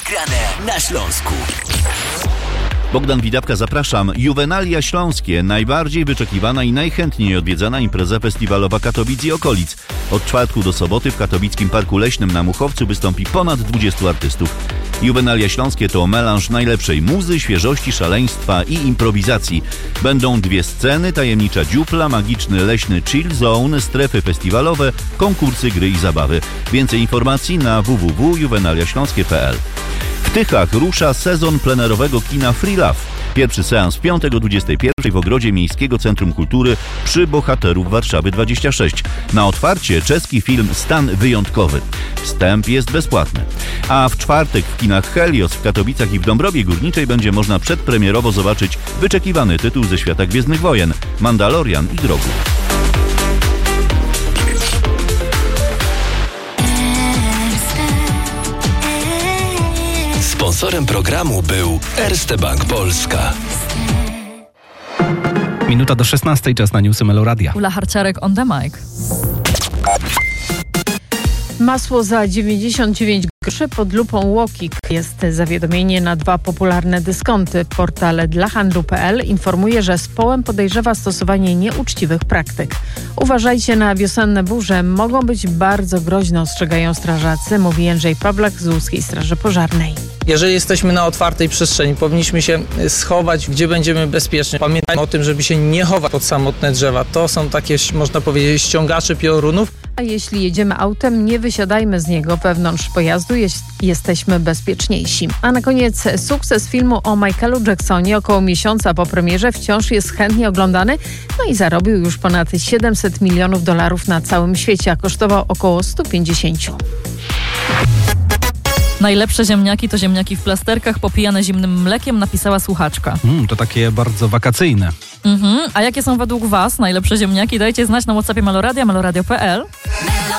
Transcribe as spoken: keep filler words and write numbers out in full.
grane na Śląsku. Bogdan Widawka, zapraszam. Juwenalia Śląskie, najbardziej wyczekiwana i najchętniej odwiedzana impreza festiwalowa Katowic i okolic. Od czwartku do soboty w katowickim Parku Leśnym na Muchowcu wystąpi ponad dwudziestu artystów. Juwenalia Śląskie to melanż najlepszej muzy, świeżości, szaleństwa i improwizacji. Będą dwie sceny, tajemnicza dziupla, magiczny leśny chill zone, strefy festiwalowe, konkursy, gry i zabawy. Więcej informacji na w w w kropka juwenalia śląskie kropka p l. W Tychach rusza sezon plenerowego kina Free Love. Pierwszy seans w piątek o dwudziestej pierwszej w ogrodzie Miejskiego Centrum Kultury przy Bohaterów Warszawy dwadzieścia sześć. Na otwarcie czeski film Stan Wyjątkowy. Wstęp jest bezpłatny. A w czwartek w kinach Helios w Katowicach i w Dąbrowie Górniczej będzie można przedpremierowo zobaczyć wyczekiwany tytuł ze świata Gwiezdnych Wojen – Mandalorian i Grogu. Sponsorem programu był Erste Bank Polska. Minuta do szesnastej, czas na newsy Meloradia. Ula Harciarek on the mic. Masło za dziewięćdziesiąt dziewięć groszy pod lupą Łokik. Jest zawiadomienie na dwa popularne dyskonty. Portal dla handlu kropka p l informuje, że Społem podejrzewa stosowanie nieuczciwych praktyk. Uważajcie na wiosenne burze. Mogą być bardzo groźne, ostrzegają strażacy, mówi Jędrzej Pawlak z Łódzkiej Straży Pożarnej. Jeżeli jesteśmy na otwartej przestrzeni, powinniśmy się schować, gdzie będziemy bezpieczni. Pamiętajmy o tym, żeby się nie chować pod samotne drzewa. To są takie, można powiedzieć, ściągacze piorunów. A jeśli jedziemy autem, nie wysiadajmy z niego. Wewnątrz pojazdu jest, jesteśmy bezpieczniejsi. A na koniec sukces filmu o Michaelu Jacksonie około miesiąca po premierze wciąż jest chętnie oglądany. No i zarobił już ponad siedemset milionów dolarów na całym świecie, a kosztował około sto pięćdziesiąt. Najlepsze ziemniaki to ziemniaki w plasterkach popijane zimnym mlekiem, napisała słuchaczka. Mm, to takie bardzo wakacyjne. Mhm. A jakie są według Was najlepsze ziemniaki? Dajcie znać na WhatsAppie Meloradia, meloradio kropka p l.